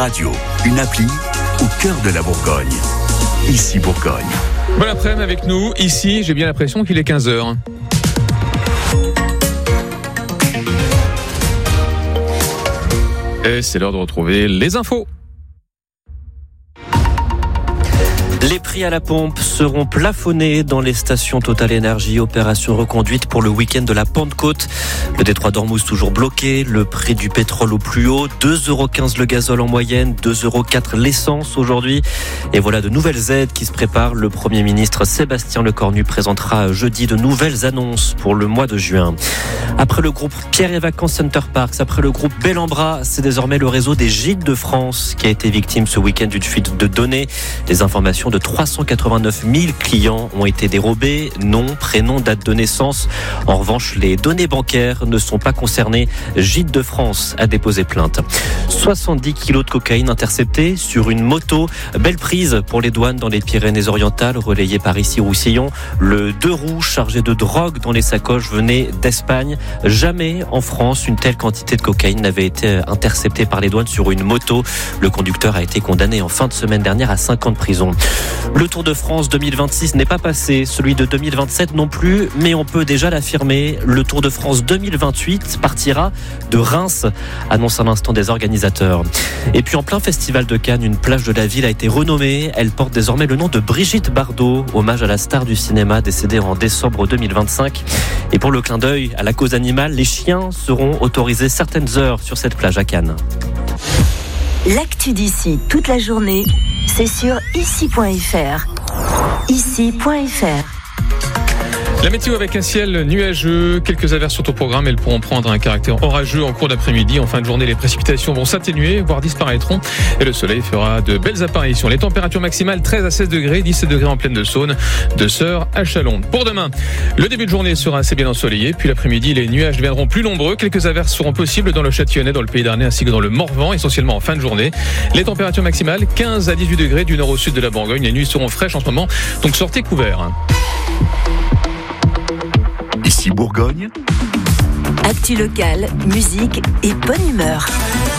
radio, une appli au cœur de la Bourgogne. Ici Bourgogne. Bon après-midi avec nous. Ici, j'ai bien l'impression qu'il est 15h. Et c'est l'heure de retrouver les infos. Les prix à la pompe seront plafonnés dans les stations Total Énergie. Opération reconduite pour le week-end de la Pentecôte. Le détroit d'Ormuz toujours bloqué. Le prix du pétrole au plus haut. 2,15 € le gazole en moyenne. 2,04 € l'essence aujourd'hui. Et voilà de nouvelles aides qui se préparent. Le Premier ministre Sébastien Lecornu présentera jeudi de nouvelles annonces pour le mois de juin. Après le groupe Pierre et Vacances Center Parks, après le groupe Bellambra, c'est désormais le réseau des Gîtes de France qui a été victime ce week-end d'une fuite de données. Les informations de 389 000 clients ont été dérobés. Nom, prénom, date de naissance. En revanche, les données bancaires ne sont pas concernées. Gîtes de France a déposé plainte. 70 kilos de cocaïne interceptés sur une moto. Belle prise pour les douanes dans les Pyrénées-Orientales, relayée par Issy-Roussillon. Le 2 roues chargé de drogue dans les sacoches venait d'Espagne. Jamais en France une telle quantité de cocaïne n'avait été interceptée par les douanes sur une moto. Le conducteur a été condamné en fin de semaine dernière à 5 ans de prison. Le Tour de France 2026 n'est pas passé, celui de 2027 non plus, mais on peut déjà l'affirmer, le Tour de France 2028 partira de Reims, annonce à l'instant des organisateurs. Et puis en plein festival de Cannes, une plage de la ville a été renommée, elle porte désormais le nom de Brigitte Bardot, hommage à la star du cinéma décédée en décembre 2025. Et pour le clin d'œil à la cause animale, les chiens seront autorisés certaines heures sur cette plage à Cannes. L'actu d'ici toute la journée, c'est sur ici.fr. Ici.fr. La météo avec un ciel nuageux, quelques averses sont au programme, elles pourront prendre un caractère orageux en cours d'après-midi. En fin de journée, les précipitations vont s'atténuer, voire disparaîtront, et le soleil fera de belles apparitions. Les températures maximales 13 à 16 degrés, 17 degrés en plaine de Saône, de Sœurs à Chalon. Pour demain, le début de journée sera assez bien ensoleillé, puis l'après-midi, les nuages deviendront plus nombreux. Quelques averses seront possibles dans le Châtillonnais, dans le Pays d'Arnais, ainsi que dans le Morvan, essentiellement en fin de journée. Les températures maximales 15 à 18 degrés du nord au sud de la Bourgogne. Les nuits seront fraîches en ce moment, donc sortez couverts. Ici Bourgogne. Actu locale, musique et bonne humeur.